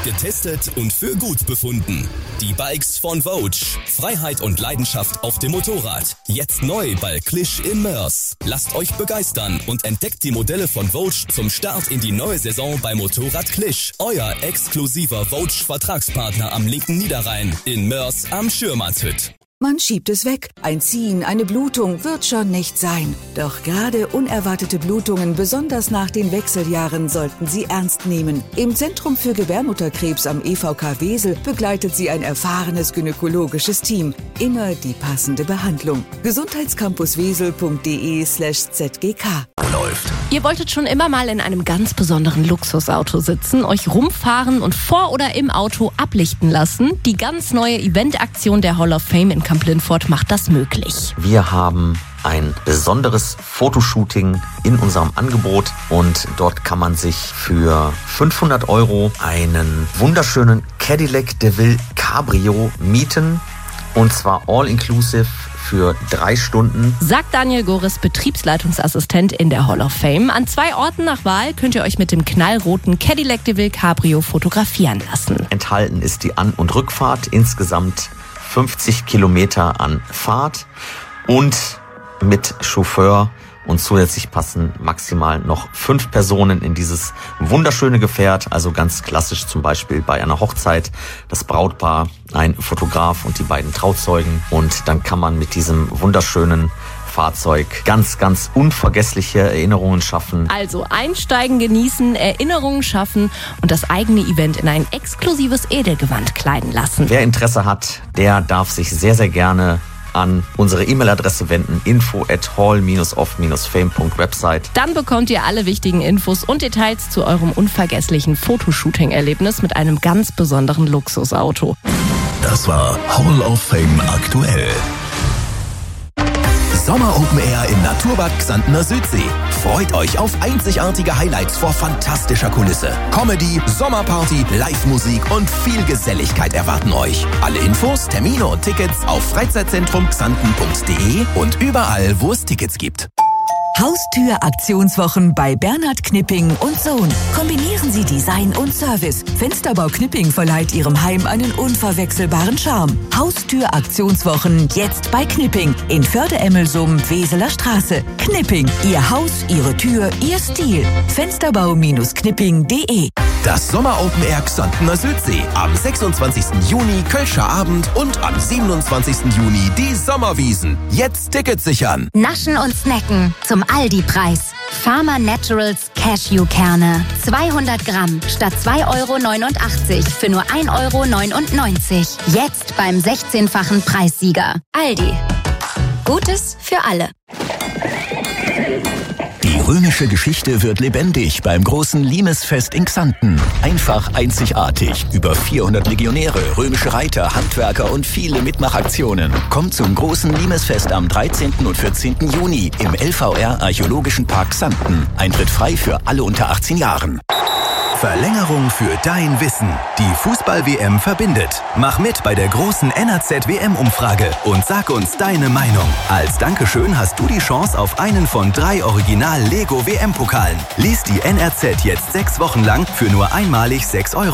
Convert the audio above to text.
Getestet und für gut befunden. Die Bikes von Vogue. Freiheit und Leidenschaft auf dem Motorrad. Jetzt neu bei Klisch in Moers. Lasst euch begeistern und entdeckt die Modelle von Vogue zum Start in die neue Saison bei Motorrad Klisch. Euer exklusiver Vogue-Vertragspartner am linken Niederrhein in Moers am Schürmannshütt. Man schiebt es weg. Ein Ziehen, eine Blutung wird schon nicht sein. Doch gerade unerwartete Blutungen, besonders nach den Wechseljahren, sollten Sie ernst nehmen. Im Zentrum für Gebärmutterkrebs am EVK Wesel begleitet Sie ein erfahrenes gynäkologisches Team. Immer die passende Behandlung. gesundheitscampuswesel.de/zgk läuft. Ihr wolltet schon immer mal in einem ganz besonderen Luxusauto sitzen, euch rumfahren und vor oder im Auto ablichten lassen? Die ganz neue Eventaktion der Hall of Fame in Kamp-Lintfort macht das möglich. Wir haben ein besonderes Fotoshooting in unserem Angebot und dort kann man sich für 500 € einen wunderschönen Cadillac DeVille Cabrio mieten und zwar all-inclusive für 3 Stunden. Sagt Daniel Goris, Betriebsleitungsassistent in der Hall of Fame. An 2 Orten nach Wahl könnt ihr euch mit dem knallroten Cadillac DeVille Cabrio fotografieren lassen. Enthalten ist die An- und Rückfahrt, insgesamt 50 Kilometer an Fahrt und mit Chauffeur und zusätzlich passen maximal noch 5 Personen in dieses wunderschöne Gefährt, also ganz klassisch zum Beispiel bei einer Hochzeit, das Brautpaar, ein Fotograf und die beiden Trauzeugen und dann kann man mit diesem wunderschönen Fahrzeug ganz, ganz unvergessliche Erinnerungen schaffen. Also einsteigen, genießen, Erinnerungen schaffen und das eigene Event in ein exklusives Edelgewand kleiden lassen. Wer Interesse hat, der darf sich sehr, sehr gerne an unsere E-Mail-Adresse wenden, info@hall-of-fame.website. Dann bekommt ihr alle wichtigen Infos und Details zu eurem unvergesslichen Fotoshooting-Erlebnis mit einem ganz besonderen Luxusauto. Das war Hall of Fame aktuell. Sommer Open Air im Naturbad Xantener Südsee. Freut euch auf einzigartige Highlights vor fantastischer Kulisse. Comedy, Sommerparty, Live-Musik und viel Geselligkeit erwarten euch. Alle Infos, Termine und Tickets auf freizeitzentrumxanten.de und überall, wo es Tickets gibt. Haustür-Aktionswochen bei Bernhard Knipping und Sohn. Kombinieren Sie Design und Service. Fensterbau Knipping verleiht Ihrem Heim einen unverwechselbaren Charme. Haustür-Aktionswochen jetzt bei Knipping in Förde-Emmelsum, Weseler Straße. Knipping, Ihr Haus, Ihre Tür, Ihr Stil. Fensterbau-knipping.de. Das Sommer Open Air Xantener Südsee. Am 26. Juni Kölscher Abend und am 27. Juni die Sommerwiesen. Jetzt Tickets sichern. Naschen und snacken zum Aldi-Preis. Farmer Naturals Cashewkerne. 200 Gramm statt 2,89 € für nur 1,99 €. Jetzt beim 16-fachen Preissieger. Aldi. Gutes für alle. Die römische Geschichte wird lebendig beim großen Limesfest in Xanten. Einfach einzigartig. Über 400 Legionäre, römische Reiter, Handwerker und viele Mitmachaktionen. Kommt zum großen Limesfest am 13. und 14. Juni im LVR Archäologischen Park Xanten. Eintritt frei für alle unter 18 Jahren. Verlängerung für dein Wissen. Die Fußball-WM verbindet. Mach mit bei der großen NRZ-WM-Umfrage und sag uns deine Meinung. Als Dankeschön hast du die Chance auf einen von 3 Original-Lego-WM-Pokalen. Lies die NRZ jetzt 6 Wochen lang für nur einmalig 6 €.